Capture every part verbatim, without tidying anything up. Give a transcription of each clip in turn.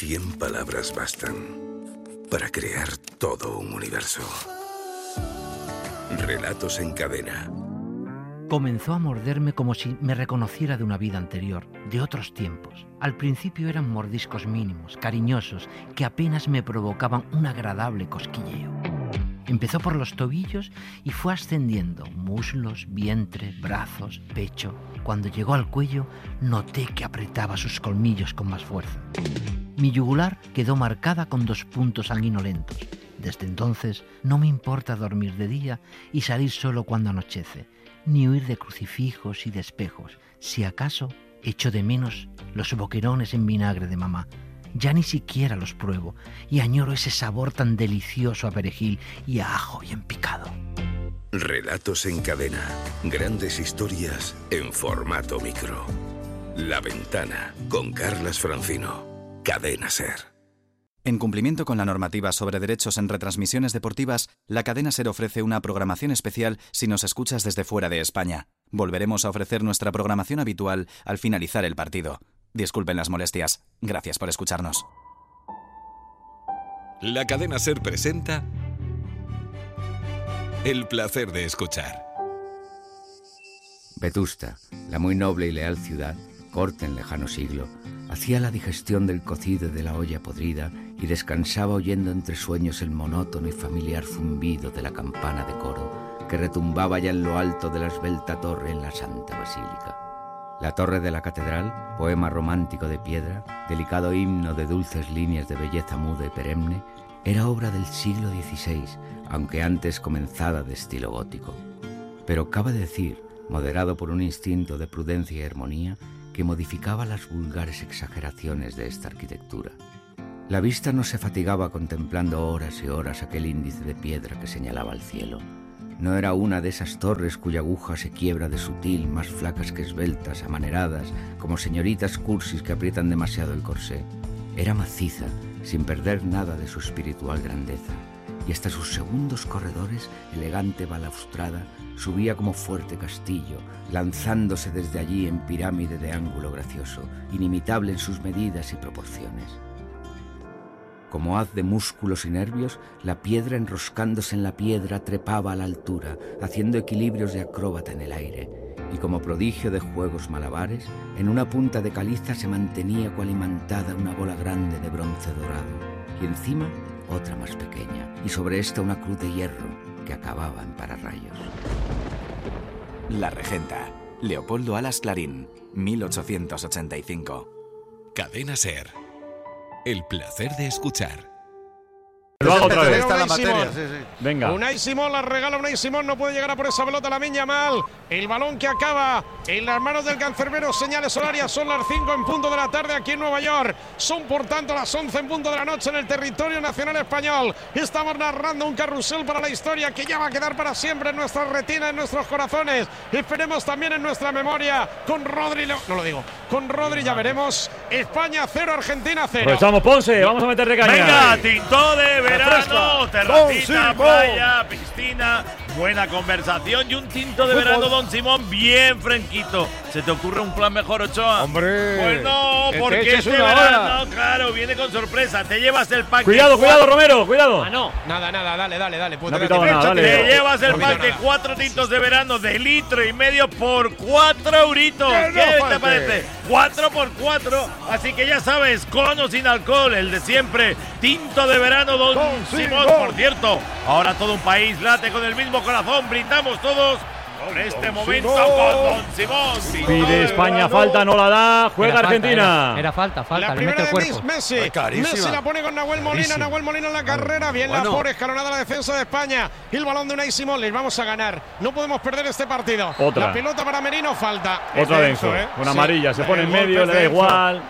Cien palabras bastan para crear todo un universo. Relatos en cadena. Comenzó a morderme como si me reconociera de una vida anterior, de otros tiempos. Al principio eran mordiscos mínimos, cariñosos, que apenas me provocaban un agradable cosquilleo. Empezó por los tobillos y fue ascendiendo, muslos, vientre, brazos, pecho. Cuando llegó al cuello, noté que apretaba sus colmillos con más fuerza. Mi yugular quedó marcada con dos puntos sanguinolentos. Desde entonces no me importa dormir de día y salir solo cuando anochece, ni huir de crucifijos y de espejos. Si acaso, echo de menos los boquerones en vinagre de mamá. Ya ni siquiera los pruebo y añoro ese sabor tan delicioso a perejil y a ajo bien picado. Relatos en cadena. Grandes historias en formato micro. La Ventana, con Carlas Francino. Cadena SER. En cumplimiento con la normativa sobre derechos en retransmisiones deportivas, la cadena SER ofrece una programación especial si nos escuchas desde fuera de España. Volveremos a ofrecer nuestra programación habitual al finalizar el partido. Disculpen las molestias. Gracias por escucharnos. La cadena SER presenta El placer de escuchar. Vetusta, la muy noble y leal ciudad, corte en lejano siglo, hacía la digestión del cocido de la olla podrida y descansaba oyendo entre sueños el monótono y familiar zumbido de la campana de coro que retumbaba ya en lo alto de la esbelta torre en la Santa Basílica. La torre de la catedral, poema romántico de piedra, delicado himno de dulces líneas de belleza muda y perenne, era obra del siglo dieciséis, aunque antes comenzada de estilo gótico. Pero cabe decir, moderado por un instinto de prudencia y armonía, que modificaba las vulgares exageraciones de esta arquitectura. La vista no se fatigaba contemplando horas y horas aquel índice de piedra que señalaba al cielo. No era una de esas torres cuya aguja se quiebra de sutil, más flacas que esbeltas, amaneradas, como señoritas cursis que aprietan demasiado el corsé. Era maciza, sin perder nada de su espiritual grandeza, y hasta sus segundos corredores, elegante balaustrada, subía como fuerte castillo, lanzándose desde allí en pirámide de ángulo gracioso, inimitable en sus medidas y proporciones. Como haz de músculos y nervios, la piedra enroscándose en la piedra trepaba a la altura, haciendo equilibrios de acróbata en el aire, y como prodigio de juegos malabares, en una punta de caliza se mantenía cual imantada una bola grande de bronce dorado, y encima otra más pequeña, y sobre esta una cruz de hierro que acababa en pararrayos. La Regenta. Leopoldo Alas Clarín, mil ochocientos ochenta y cinco. Cadena SER. El placer de escuchar. Lo hago otra vez. Está la materia, sí, sí. Venga. Unai Simón la regala Unai Simón, no puede llegar a por esa pelota Lamine Yamal. El balón que acaba en las manos del cancerbero. Señales horarias, son las cinco en punto de la tarde aquí en Nueva York. Son por tanto las once en punto de la noche en el territorio nacional español. Estamos narrando un carrusel para la historia que ya va a quedar para siempre en nuestra retina, en nuestros corazones. Esperemos también en nuestra memoria. Con Rodri, no lo digo, con Rodri ya veremos. España cero, Argentina cero. Aprovechamos, Ponce, vamos a meterle caña. Venga, tinto de verano, terracita, playa, piscina, buena conversación y un tinto de verano, Don Simón, bien fresquito. ¿Se te ocurre un plan mejor, Ochoa? Hombre, pues no, porque este una verano, hora. claro, viene con sorpresa. Te llevas el pack. Cuidado, de cuidado, cuatro... Romero, cuidado. Ah, no. Nada, nada, dale, dale, dale. No ha pitado nada, dale. Te llevas el No pack de nada. cuatro tintos de verano de litro y medio por cuatro euritos. Que no ¿Qué te falte. parece? Cuatro por cuatro. Así que ya sabes, con o sin alcohol, el de siempre. Tinto de verano, Don Con Simón. Simón. Por cierto, ahora todo un país late con el mismo corazón. Brindamos todos por este Don momento Simón. con Don Simón. Tinto Pide de España, verano. falta, no la da. Juega Era falta, Argentina. Era, era falta, falta, La le mete primera el de cuerpo. Messi. Ay, carísima. Messi la pone con Nahuel Molina. Carísima. Nahuel Molina en la carrera. Bien Bueno. la por escalonada la defensa de España. Y el balón de Unai Simón. Les vamos a ganar. No podemos perder este partido. Otra. La pelota para Merino, falta. Otra Es denso. ¿eh? Una Sí. amarilla, se pone en El golpe medio, es le da denso. igual.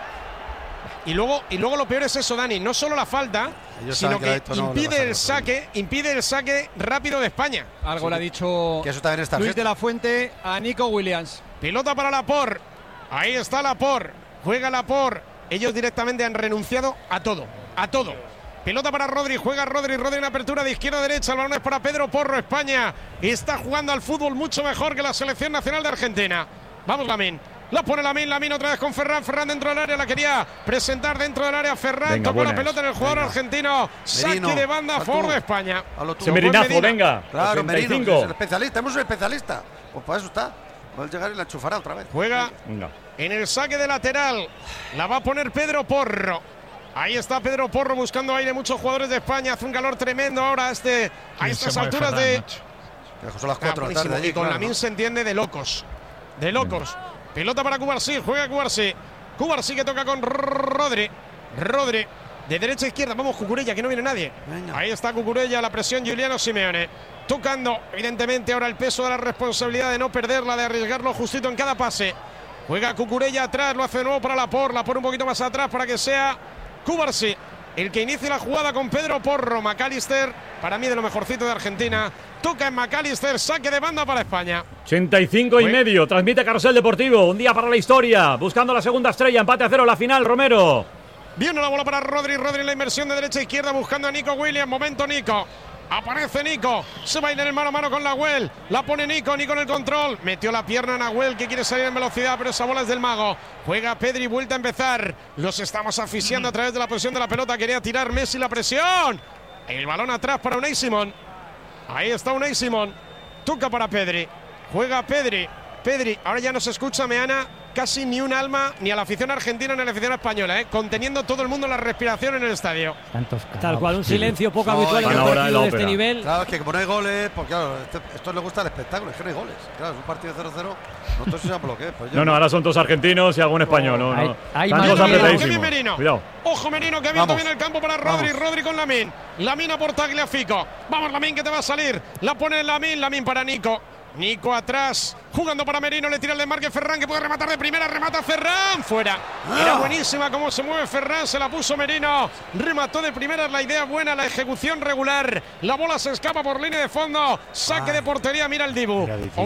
Y luego, y luego lo peor es eso, Dani. No solo la falta, Ellos sino saben que que esto no le impide va a el sacar. saque, impide el saque rápido de España. Algo le ha dicho Que eso también está Luis de la Fuente a Nico Williams. Pelota para Laporte. Ahí está Laporte. Juega Laporte. Ellos directamente han renunciado a todo. A todo. Pelota para Rodri. Juega Rodri. Rodri en apertura de izquierda a derecha. El balón es para Pedro Porro. España está jugando al fútbol mucho mejor que la selección nacional de Argentina. Vamos, Lamine. La pone Lamine, Lamine otra vez con Ferran. Ferran dentro del área, la quería presentar dentro del área. Ferran Venga, tocó buenas. la pelota en el jugador Venga. argentino. Merino, Saque de banda a a favor tú. de España. A lo tuyo. Ese merinazo, Medina. venga. Claro, ochenta y Merino, cinco. es el especialista. Hemos un especialista. Pues para eso está. Va a llegar y la enchufará otra vez. Juega Venga. en el saque de lateral. La va a poner Pedro Porro. Ahí está Pedro Porro buscando aire. Muchos jugadores de España. Hace un calor tremendo ahora este, a estas alturas de. Que son las Ah, cuatro de la tarde buenísimo. allí. Y con claro, Lamine ¿no? se entiende de locos. De locos. Pelota para Cubarsí. Juega Cubarsí. Cubarsí que toca con Rodri. Rodri. De derecha a izquierda. Vamos, Cucurella, que no viene nadie. Venga. Ahí está Cucurella. La presión Giuliano Simeone. Tocando, evidentemente, ahora el peso de la responsabilidad de no perderla, de arriesgarlo justito en cada pase. Juega Cucurella atrás. Lo hace de nuevo para Laporte. La pone un poquito más atrás para que sea Cubarsí el que inicie la jugada con Pedro Porro. McAllister, para mí de lo mejorcito de Argentina. Toca en McAllister, saque de banda para España. ochenta y cinco y medio. Transmite Carrusel Deportivo. Un día para la historia. Buscando la segunda estrella. Empate a cero la final, Romero. Viene la bola para Rodri. Rodri en la inversión de derecha a izquierda buscando a Nico Williams. Momento Nico. Aparece Nico. Se va a ir en el mano a mano con Nahuel. La pone Nico. Nico en el control. Metió la pierna a Nahuel que quiere salir en velocidad, pero esa bola es del mago. Juega Pedri. Vuelta a empezar. Los estamos asfixiando a través de la presión de la pelota. Quería tirar Messi la presión. El balón atrás para Unai Simón. Ahí está Unai Simón. Toca para Pedri. Juega Pedri. Pedri. Ahora ya no se escucha, Meana, casi ni un alma, ni a la afición argentina ni a la afición española, ¿eh? Conteniendo todo el mundo la respiración en el estadio. Tal cual, un silencio poco No, habitual en un Van ahora en la partido de este ópera. nivel. Claro, es que como no hay goles, pues claro, este- esto le gusta el espectáculo, es que no hay goles. Claro, es un partido cero cero. Nosotros sí sabemos lo que es. Pues ya No, no, ahora son todos argentinos y algún español. No, Hay- no. hay Están más todos Merino, Qué bien apretadísimos. Merino. Cuidado. Ojo Merino que ha abierto Vamos. bien el campo para Rodri. Vamos. Rodri con Lamine. Lamine por Tagliafico. Vamos Lamine que te va a salir. La pone Lamine. Lamine para Nico. Nico atrás. Jugando para Merino. Le tira el desmarque Ferran que puede rematar de primera. Remata Ferran. Fuera. Era buenísima cómo se mueve Ferran. Se la puso Merino. Remató de primera. La idea buena. La ejecución regular. La bola se escapa por línea de fondo. Saque de portería. Mira el Dibu.